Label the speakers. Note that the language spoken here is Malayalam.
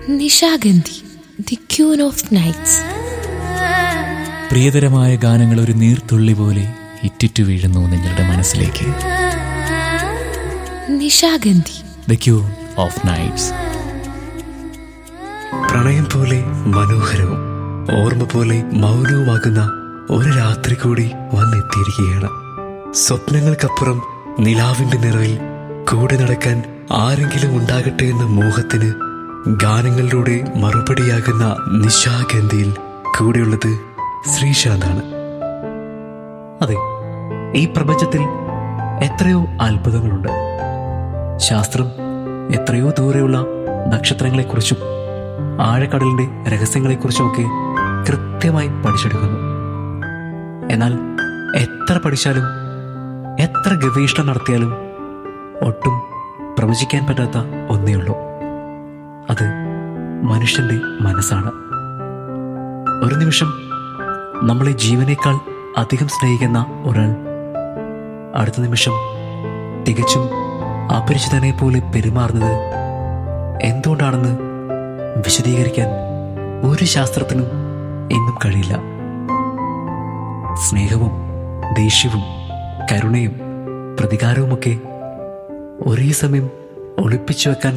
Speaker 1: Nishagandhi, the queen of nights.
Speaker 2: പ്രിയതരമായ ഗാനങ്ങൾ ഒരു നീർത്തുള്ളി പോലെ ഇറ്റിറ്റു വീഴുന്നു നിങ്ങളുടെ മനസ്സിലേക്ക്.
Speaker 1: Nishagandhi,
Speaker 2: the queen of nights.
Speaker 3: പ്രണയം പോലെ മനോഹരവും ഓർമ്മ പോലെ മൗനവുമാകുന്ന ഒരു രാത്രി കൂടി വന്നെത്തിയിരിക്കുകയാണ്. സ്വപ്നങ്ങൾക്കപ്പുറം നിലാവിന്റെ നിറവിൽ കൂടെ നടക്കാൻ ആരെങ്കിലും ഉണ്ടാകട്ടെ എന്ന മോഹത്തിന് ഗാനങ്ങളിലൂടെ മറുപടിയാകുന്ന നിശാഗന്ധിയിൽ കൂടെയുള്ളത് ശ്രീശാന്താണ്.
Speaker 4: അതെ, ഈ പ്രപഞ്ചത്തിൽ എത്രയോ അത്ഭുതങ്ങളുണ്ട്. ശാസ്ത്രം എത്രയോ ദൂരെയുള്ള നക്ഷത്രങ്ങളെക്കുറിച്ചും ആഴക്കടലിന്റെ രഹസ്യങ്ങളെക്കുറിച്ചുമൊക്കെ കൃത്യമായി പഠിച്ചെടുക്കുന്നു. എന്നാൽ എത്ര പഠിച്ചാലും എത്ര ഗവേഷണം നടത്തിയാലും ഒട്ടും പ്രവചിക്കാൻ പറ്റാത്ത ഒന്നേ ഉള്ളൂ. അത് മനുഷ്യന്റെ മനസ്സാണ്. ഒരു നിമിഷം നമ്മളെ ജീവനേക്കാൾ അധികം സ്നേഹിക്കുന്ന ഒരാൾ അടുത്ത നിമിഷം തികച്ചും അപരിചിതനെ പോലെ പെരുമാറുന്നത് എന്തുകൊണ്ടാണെന്ന് വിശദീകരിക്കാൻ ഒരു ശാസ്ത്രത്തിനും എന്നും കഴിയില്ല. സ്നേഹവും ദേഷ്യവും കരുണയും പ്രതികാരവുമൊക്കെ ഒരേ സമയം ഒളിപ്പിച്ചു വെക്കാൻ